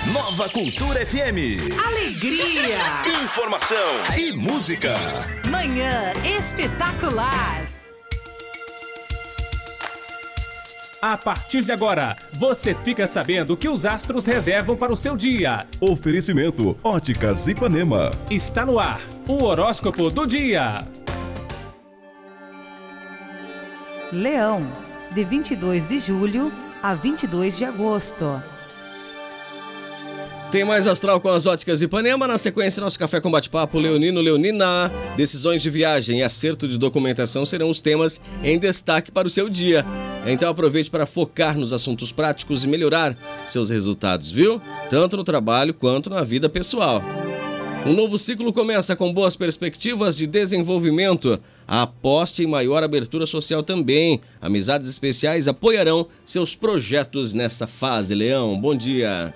Nova Cultura FM. Alegria, Informação e música. manhã espetacular. A partir de agora, você fica sabendo o que os astros reservam para o seu dia. Oferecimento Óticas Ipanema. Está no ar, o horóscopo do dia. Leão, de 22 de julho a 22 de agosto. Tem mais astral com as Óticas Ipanema. Na sequência, nosso café com bate-papo, Leonino, Leonina. Decisões de viagem e acerto de documentação serão os temas em destaque para o seu dia. Então aproveite para focar nos assuntos práticos e melhorar seus resultados, viu? Tanto no trabalho quanto na vida pessoal. Um novo ciclo começa com boas perspectivas de desenvolvimento. Aposte em maior abertura social também. Amizades especiais apoiarão seus projetos nessa fase, Leão. Bom dia.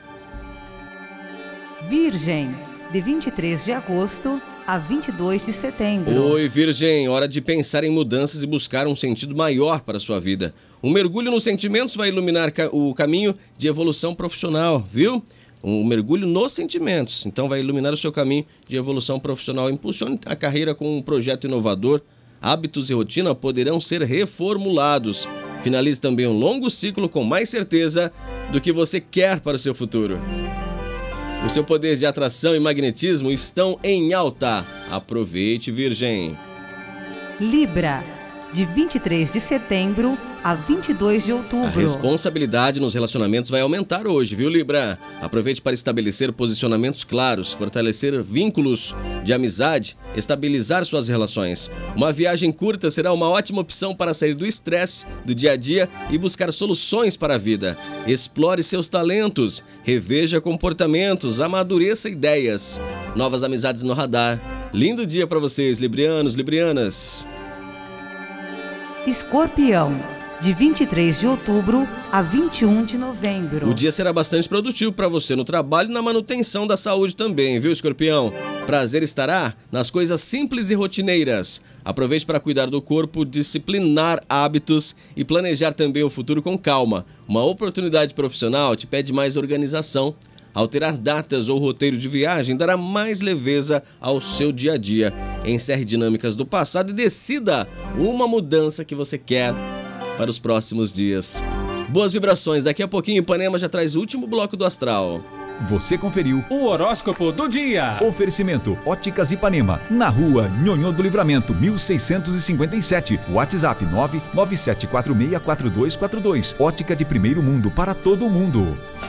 Virgem, de 23 de agosto a 22 de setembro. Oi, Virgem, hora de pensar em mudanças e buscar um sentido maior para a sua vida. Um mergulho nos sentimentos vai iluminar o caminho de evolução profissional, viu? Um mergulho nos sentimentos, então vai iluminar o seu caminho de evolução profissional. Impulsione a carreira com um projeto inovador. Hábitos e rotina poderão ser reformulados. Finalize também um longo ciclo com mais certeza do que você quer para o seu futuro. O seu poder de atração e magnetismo estão em alta. Aproveite, Virgem. Libra, de 23 de setembro a 22 de outubro. A responsabilidade nos relacionamentos vai aumentar hoje, viu, Libra? Aproveite para estabelecer posicionamentos claros, fortalecer vínculos de amizade, estabilizar suas relações. Uma viagem curta será uma ótima opção para sair do estresse do dia a dia e buscar soluções para a vida. Explore seus talentos, reveja comportamentos, amadureça ideias. Novas amizades no radar. Lindo dia para vocês, librianos, librianas. Escorpião, de 23 de outubro a 21 de novembro. O dia será bastante produtivo para você no trabalho e na manutenção da saúde também, viu, Escorpião? Prazer estará nas coisas simples e rotineiras. Aproveite para cuidar do corpo, disciplinar hábitos e planejar também o futuro com calma. Uma oportunidade profissional te pede mais organização. Alterar datas ou roteiro de viagem dará mais leveza ao seu dia a dia. Encerre dinâmicas do passado e decida uma mudança que você quer para os próximos dias. Boas vibrações. Daqui a pouquinho Ipanema já traz o último bloco do astral. Você conferiu O horóscopo do dia. Oferecimento Óticas Ipanema, na rua Nhonhô do Livramento, 1657. WhatsApp 997464242. Ótica de primeiro mundo para todo mundo.